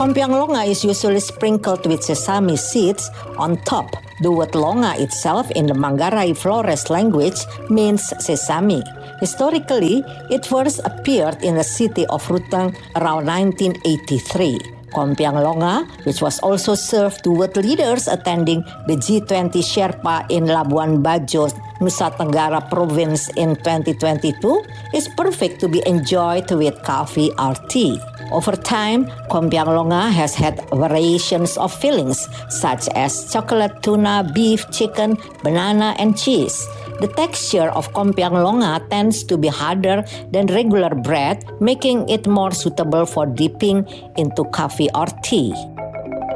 Kompiang longa is usually sprinkled with sesame seeds on top. The word longa itself in the Manggarai Flores language means sesame. Historically, it first appeared in the city of Ruteng around 1983. Kompiang longa, which was also served to world leaders attending the G20 Sherpa in Labuan Bajo, Nusa Tenggara Province in 2022, is perfect to be enjoyed with coffee or tea. Over time, Kompiang longa has had variations of fillings such as chocolate, tuna, beef, chicken, banana, and cheese. The texture of Kompiang longa tends to be harder than regular bread, making it more suitable for dipping into coffee or tea.